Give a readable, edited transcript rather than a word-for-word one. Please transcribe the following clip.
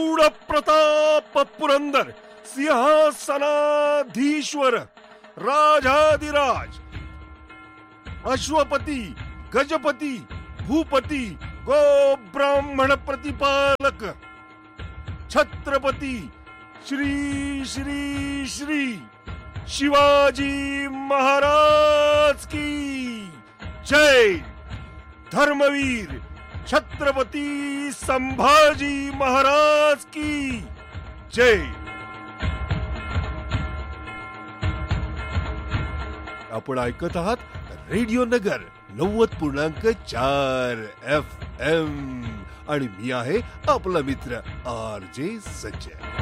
गौड प्रताप पुरंदर सिंहासनाधीश्वर राजाधिराज अश्वपती गजपती भूपती गो ब्राह्मण प्रतिपालक छत्रपती श्री श्री श्री शिवाजी महाराज की जय. धर्मवीर छत्रपती संभाजी महाराज की जय. आपण ऐकत आहात रेडिओ नगर 90.4 FM आणि मी आहे आपला मित्र RJ संजय.